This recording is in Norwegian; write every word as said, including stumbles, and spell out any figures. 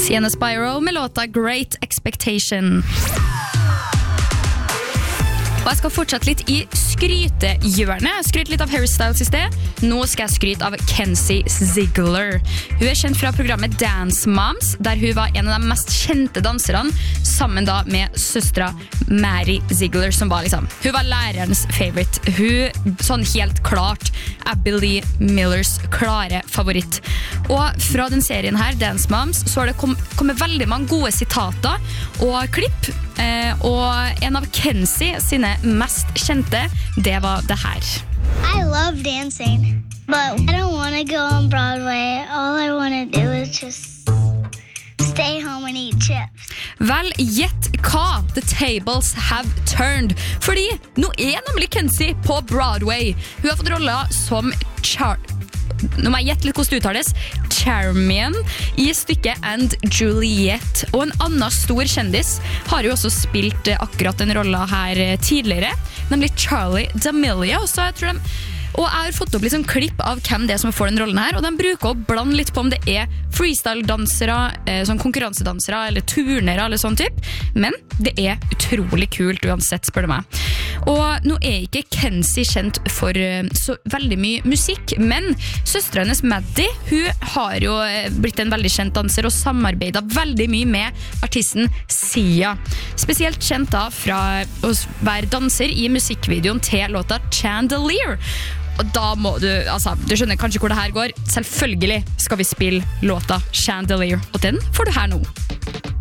Sienna Spyro med låta Great Expectation. Og jeg skal fortsette litt i skrytehjørnet. Jeg skryter litt av Harry Styles i sted. Nå skal jeg skryte av Kenzie Ziegler. Hun er kjent fra programmet Dance Moms, der hun var en av de mest kjente danserne, sammen da med søstra Mary Ziegler, som var liksom, hun var lærerens favorite. Hun, sånn helt klart, Abby Lee Millers klare favoritt. Og fra den serien her, Dance Moms, så har det kom, kommet veldig mange gode sitater og klipp. Eh, og en av Kenzie sine mest kjente, det var det her. I love dancing, but I don't want to go on Broadway. All I want to do is just stay home and eat chips. Vel, gjett hva? The tables have turned. Fordi nå er nemlig Kenzie på Broadway. Hun har fått roller som Char... Nå må jeg gjette litt hvordan det uttales. Charmian i stykket And Juliet. Og en annen stor kjendis har jo også spilt akkurat den rollen her tidligere, nemlig Charlie D'Amelio. Så jeg tror de... Og jeg har fått opp liksom klipp av hvem det er som får den rollen her, og de bruker å blande litt på om det er freestyle-dansere, sånn konkurransedansere eller turnere eller sånn typ. Men det er utrolig kult uansett, spør du meg. Og nå er ikke Kenzie kjent for så veldig mye musikk, men søsteren hennes Maddie, hun har jo blitt en veldig kjent danser og samarbeidet veldig mye med artisten Sia. Spesielt kjent da fra å være danser i musikkvideoen til låta Chandelier. Og da må du, altså, du skjønner kanskje hvor det her går. Selvfølgelig skal vi spille låta Chandelier, og den får du her nå.